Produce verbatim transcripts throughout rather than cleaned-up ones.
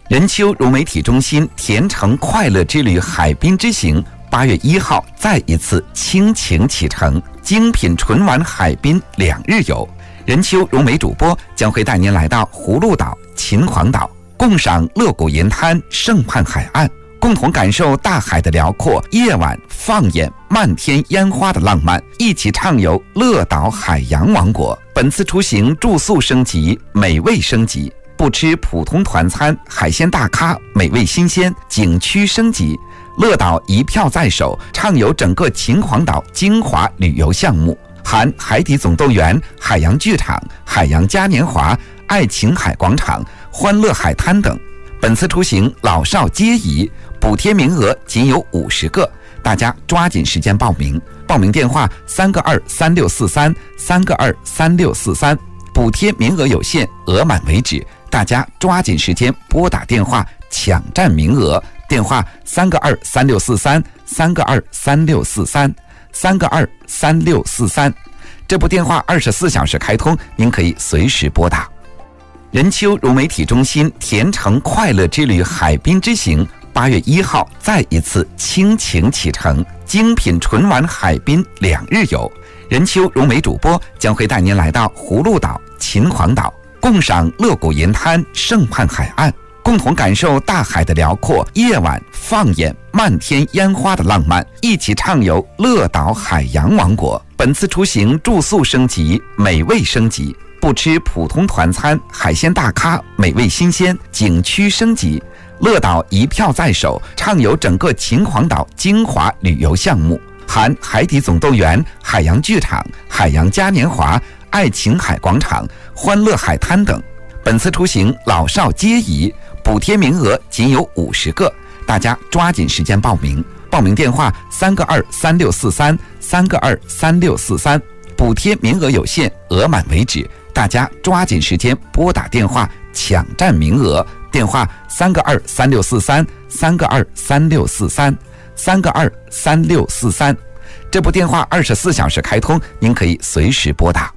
任丘融媒体中心甜橙快乐之旅海滨之行八月一号再一次倾情启程，精品纯玩海滨两日游。任丘融媒主播将会带您来到葫芦岛、秦皇岛，共赏乐谷银滩、盛畔海岸，共同感受大海的辽阔，夜晚放眼漫天烟花的浪漫，一起畅游乐岛海洋王国。本次出行住宿升级，美味升级，不吃普通团餐，海鲜大咖，美味新鲜，景区升级。乐岛一票在手，畅游整个秦皇岛精华旅游项目，含海底总动员、海洋剧场、海洋嘉年华、爱琴海广场、欢乐海滩等。本次出行老少皆宜，补贴名额仅有五十个，大家抓紧时间报名。报名电话三个二三六四三三个二三六四三，补贴名额有限，额满为止，大家抓紧时间拨打电话抢占名额。电话三个二三六四三三个二三六四三三个二三六四三，这部电话二十四小时开通，您可以随时拨打。任丘融媒体中心甜橙快乐之旅海滨之行八月一号再一次倾情启程，精品纯玩海滨两日游。任丘融媒主播将会带您来到葫芦岛、秦皇岛，共赏乐谷银滩、盛畔海岸，共同感受大海的辽阔，夜晚放眼漫天烟花的浪漫，一起畅游乐岛海洋王国。本次出行住宿升级，美味升级，不吃普通团餐，海鲜大咖，美味新鲜，景区升级。乐岛一票在手，畅游整个秦皇岛精华旅游项目，含海底总动员、海洋剧场、海洋嘉年华、爱琴海广场、欢乐海滩等。本次出行老少皆宜，补贴名额仅有五十个，大家抓紧时间报名。报名电话三个二三六四三三个二三六四三，补贴名额有限，额满为止，大家抓紧时间拨打电话抢占名额。电话三个二三六四三三个二三六四三三个二三六四三，这部电话二十四小时开通，您可以随时拨打。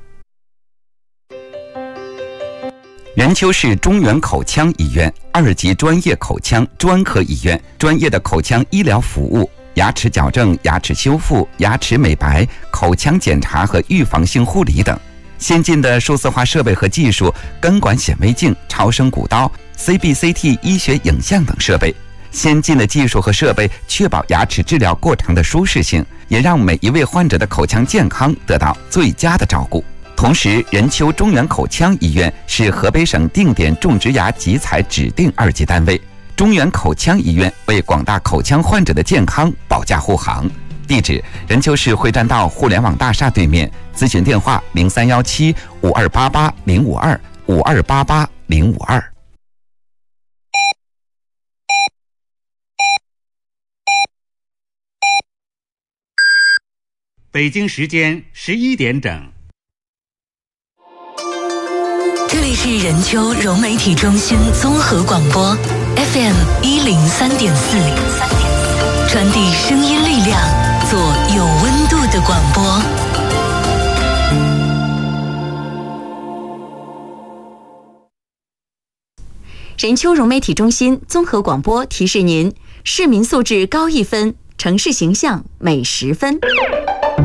任丘市中原口腔医院二级专业口腔专科医院，专业的口腔医疗服务，牙齿矫正、牙齿修复、牙齿美白、口腔检查和预防性护理等。先进的数字化设备和技术，根管显微镜、超声骨刀、C B C T 医学影像等设备。先进的技术和设备确保牙齿治疗过程的舒适性，也让每一位患者的口腔健康得到最佳的照顾。同时，任丘中原口腔医院是河北省定点种植牙集采指定二级单位。中原口腔医院为广大口腔患者的健康保驾护航。地址：任丘市会栈道互联网大厦对面。咨询电话：零三幺七五二八八零五二五二八八零五二。 北京时间十一点整。 这里是任丘融媒体中心综合广播 F M 一零三点四，传递声音力量，做有温度的广播。 任丘融媒体中心综合广播提示您：市民素质高一分，城市形象美十分。